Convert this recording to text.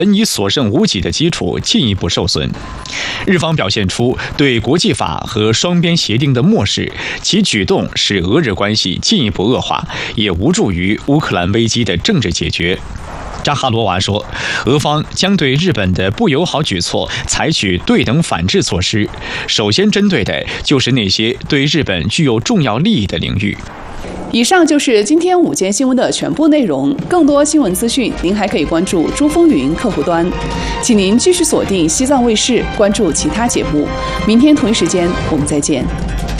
本已所剩无几的基础进一步受损。日方表现出对国际法和双边协定的漠视，其举动使俄日关系进一步恶化，也无助于乌克兰危机的政治解决。扎哈罗娃说，俄方将对日本的不友好举措采取对等反制措施，首先针对的就是那些对日本具有重要利益的领域。 以上就是今天午间新闻的全部内容。更多新闻资讯，您还可以关注珠风云客户端。请您继续锁定西藏卫视，关注其他节目。明天同一时间，我们再见。